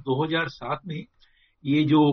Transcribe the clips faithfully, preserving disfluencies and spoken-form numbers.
दो हज़ार सात में ये जो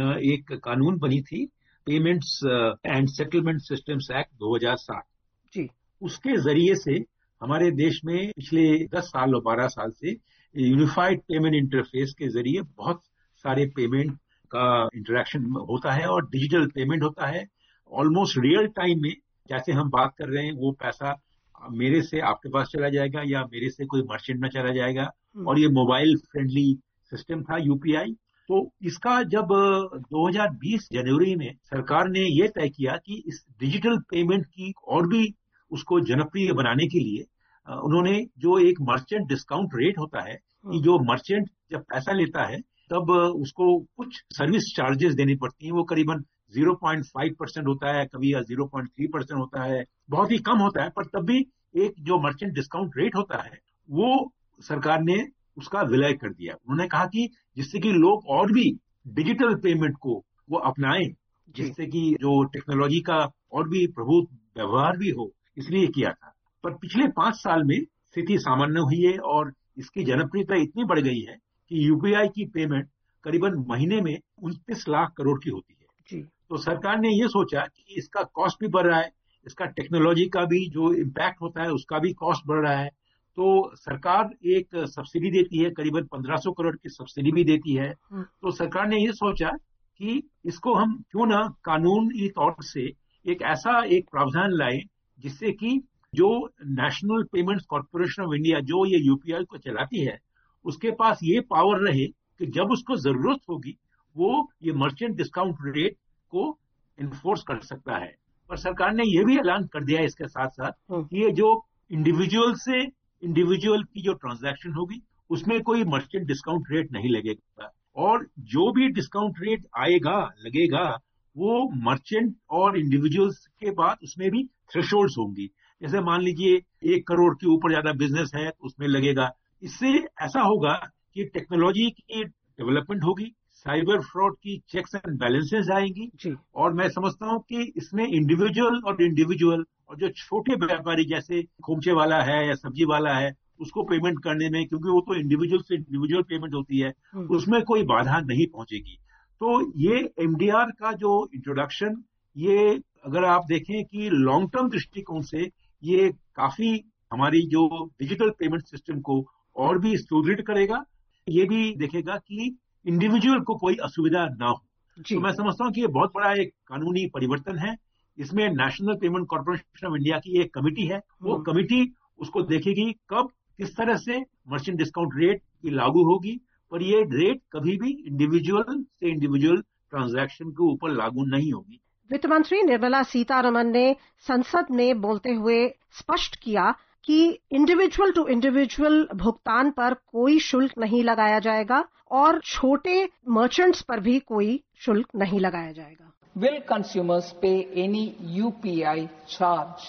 एक कानून बनी थी, payments and settlement systems act दो हज़ार सात, जी, उसके जरिए से हमारे देश में पिछले दस साल और बारह साल से यूनिफाइड पेमेंट इंटरफेस के जरिए बहुत सारे पेमेंट का इंटरेक्शन होता है और डिजिटल पेमेंट होता है। ऑलमोस्ट रियल टाइम में जैसे हम बात कर रहे हैं, वो पैसा मेरे से आपके पास चला जाएगा या मेरे से कोई मर्चेंट में चला जाएगा। और ये मोबाइल फ्रेंडली सिस्टम था यूपीआई। तो इसका जब दो हज़ार बीस जनवरी में सरकार ने ये तय किया कि इस डिजिटल पेमेंट की और भी उसको जनप्रिय बनाने के लिए उन्होंने जो एक मर्चेंट डिस्काउंट रेट होता है, कि जो मर्चेंट जब पैसा लेता है तब उसको कुछ सर्विस चार्जेस देनी पड़ती हैं, वो करीबन ज़ीरो पॉइंट फाइव परसेंट होता है, कभी ज़ीरो पॉइंट थ्री परसेंट होता है, बहुत ही कम होता है, पर तब भी एक जो मर्चेंट डिस्काउंट रेट होता है वो सरकार ने उसका विलय कर दिया। उन्होंने कहा कि जिससे कि लोग और भी डिजिटल पेमेंट को वो अपनाएं, जिससे कि जो टेक्नोलॉजी का और भी प्रभुत्व व्यवहार भी हो, इसलिए किया था। पर पिछले पांच साल में स्थिति सामान्य हुई है और इसकी जनप्रियता इतनी बढ़ गई है कि यूपीआई की पेमेंट करीबन महीने में उनतीस लाख करोड़ की होती है। जी। तो सरकार ने ये सोचा कि इसका कॉस्ट भी बढ़ रहा है, इसका टेक्नोलॉजी का भी जो इम्पैक्ट होता है उसका भी कॉस्ट बढ़ रहा है। तो सरकार एक सब्सिडी देती है, करीबन पंद्रह सौ करोड़ की सब्सिडी भी देती है। तो सरकार ने ये सोचा कि इसको हम क्यों ना कानूनी तौर से एक ऐसा एक प्रावधान लाए जिससे कि जो national payments corporation of India जो ये यूपीआई को चलाती है, उसके पास ये पावर रहे कि जब उसको जरूरत होगी वो ये मर्चेंट डिस्काउंट रेट को इन्फोर्स कर सकता है। पर सरकार ने ये भी ऐलान कर दिया है इसके साथ साथ कि ये जो इंडिविजुअल से इंडिविजुअल की जो ट्रांजैक्शन होगी उसमें कोई मर्चेंट डिस्काउंट रेट नहीं लगेगा, और जो भी डिस्काउंट रेट आएगा लगेगा वो मर्चेंट और इंडिविजुअल्स के बाद उसमें भी थ्रेशोल्ड्स होंगी। जैसे मान लीजिए एक करोड़ के ऊपर ज्यादा बिजनेस है तो उसमें लगेगा। इससे ऐसा होगा कि टेक्नोलॉजी की डेवलपमेंट होगी, साइबर फ्रॉड की चेक्स एंड बैलेंसेस आएंगी जी। और मैं समझता हूं कि इसमें इंडिविजुअल और इंडिविजुअल और जो छोटे व्यापारी जैसे खोमचे वाला है या सब्जी वाला है उसको पेमेंट करने में, क्योंकि वो तो इंडिविजुअल से इंडिविजुअल पेमेंट होती है, उसमें कोई बाधा नहीं पहुंचेगी। तो ये एमडीआर का जो इंट्रोडक्शन, ये अगर आप देखें कि लॉन्ग टर्म दृष्टिकोण से ये काफी हमारी जो डिजिटल पेमेंट सिस्टम को और भी सुदृढ़ करेगा। ये भी देखेगा कि इंडिविजुअल को कोई असुविधा ना हो। तो मैं समझता हूं कि ये बहुत बड़ा एक कानूनी परिवर्तन है। इसमें national payment corporation of India की एक कमेटी है, वो कमेटी उसको देखेगी कब किस तरह से मर्चेंट डिस्काउंट रेट की लागू होगी, पर ये रेट कभी भी इंडिविजुअल से इंडिविजुअल ट्रांजैक्शन के ऊपर लागू नहीं होगी। वित्त मंत्री निर्मला सीतारमण ने संसद में बोलते हुए स्पष्ट किया कि इंडिविजुअल टू इंडिविजुअल भुगतान पर कोई शुल्क नहीं लगाया जाएगा और छोटे मर्चेंट्स पर भी कोई शुल्क नहीं लगाया जाएगा। Will consumers pay any U P I charge?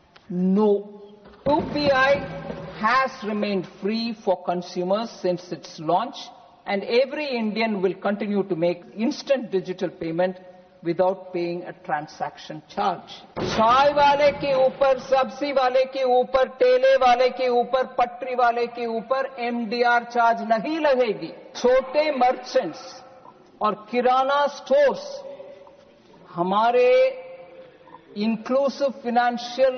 No. U P I has remained free for consumers since its launch, and every Indian will continue to make instant digital payment without paying a transaction charge. चाय वाले के ऊपर, सब्जी वाले के ऊपर, ठेले वाले के ऊपर, पटरी वाले के ऊपर एमडीआर चार्ज नहीं लगेगी। छोटे मर्चेंट्स और किराना स्टोर्स हमारे इंक्लूसिव फाइनेंशियल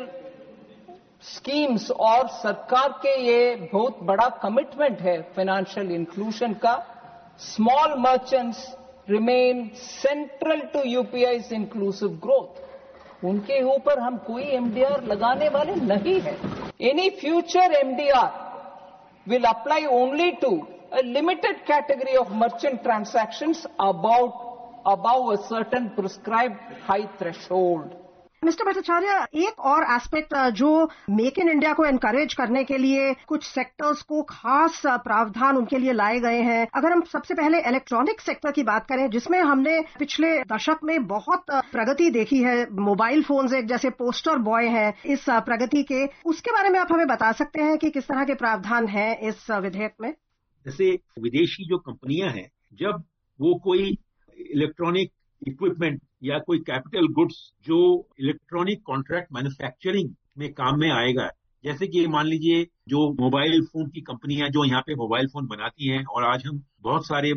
स्कीम्स और सरकार के ये बहुत बड़ा कमिटमेंट है फाइनेंशियल इंक्लूजन का। Small merchants remain central to U P I's inclusive growth. उनके ऊपर हम कोई एमडीआर लगाने वाले नहीं है। Any future M D R will apply only to a limited category of merchant transactions about above a certain prescribed high threshold. Mister Bhattacharya, एक और एस्पेक्ट जो मेक इन इंडिया को एनकरेज करने के लिए कुछ सेक्टर्स को खास प्रावधान उनके लिए लाए गए हैं। अगर हम सबसे पहले इलेक्ट्रॉनिक सेक्टर की बात करें, जिसमें हमने पिछले दशक में बहुत प्रगति देखी है, मोबाइल फोन्स एक जैसे पोस्टर बॉय है इस प्रगति के, उसके बारे में आप हमें बता सकते हैं कि किस तरह के प्रावधान हैं इस विधेयक में? जैसे विदेशी जो कंपनियां हैं, जब वो कोई इलेक्ट्रॉनिक इक्विपमेंट या कोई कैपिटल गुड्स जो इलेक्ट्रॉनिक कॉन्ट्रैक्ट मैन्युफैक्चरिंग में काम में आएगा, जैसे कि मान लीजिए जो मोबाइल फोन की कंपनियां जो यहाँ पे मोबाइल फोन बनाती हैं, और आज हम बहुत सारे